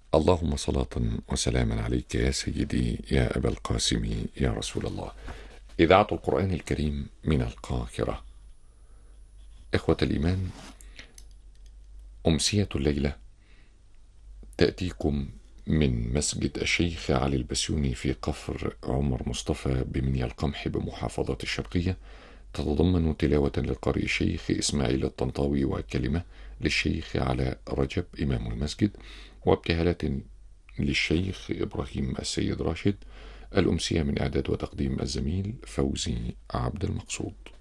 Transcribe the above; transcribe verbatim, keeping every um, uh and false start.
اللهم صلاة وسلاما عليك يا سيدي يا أبا القاسم يا رسول الله. إذاعة القرآن الكريم من القاهرة. إخوة الإيمان، أمسية الليلة تأتيكم من مسجد الشيخ علي البسيوني في كفر عمر مصطفى بمنيا القمح بمحافظة الشرقية، تتضمن تلاوة للقارئ الشيخ إسماعيل الطنطاوي وكلمة للشيخ على رجب إمام المسجد، وابتهالات للشيخ إبراهيم السيد راشد. الأمسية من إعداد وتقديم الزميل فوزي عبد المقصود.